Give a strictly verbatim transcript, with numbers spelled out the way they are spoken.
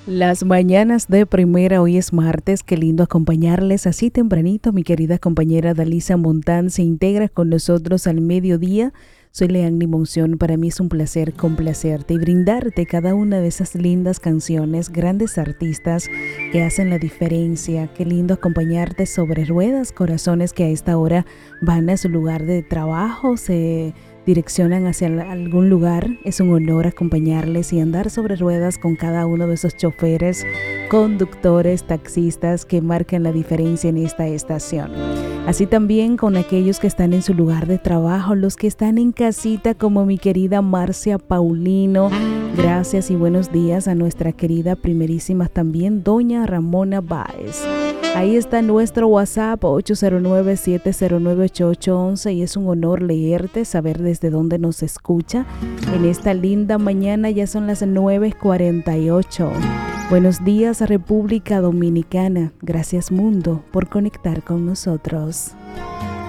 Las mañanas de primera, hoy es martes, qué lindo acompañarles así tempranito. Mi querida compañera Dalisa Montán se integra con nosotros al mediodía. Soy Leanny Monción, para mí es un placer complacerte y brindarte cada una de esas lindas canciones, grandes artistas que hacen la diferencia. Qué lindo acompañarte sobre ruedas, corazones que a esta hora van a su lugar de trabajo, se direccionan hacia algún lugar. Es un honor acompañarles y andar sobre ruedas con cada uno de esos choferes, conductores, taxistas que marcan la diferencia en esta estación. Así también con aquellos que están en su lugar de trabajo, los que están en casita como mi querida Marcia Paulino. Gracias y buenos días a nuestra querida primerísima también, doña Ramona Báez. Ahí está nuestro WhatsApp ocho cero nueve, siete cero nueve, ocho ocho uno uno y es un honor leerte, saber desde dónde nos escucha. En esta linda mañana ya son las nueve cuarenta y ocho. Buenos días, República Dominicana. Gracias, mundo, por conectar con nosotros.